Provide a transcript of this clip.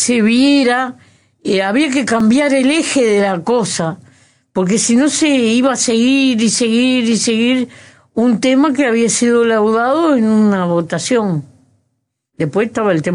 se viera, había que cambiar el eje de la cosa, porque si no se iba a seguir y seguir y seguir un tema que había sido laudado en una votación. Después estaba el tema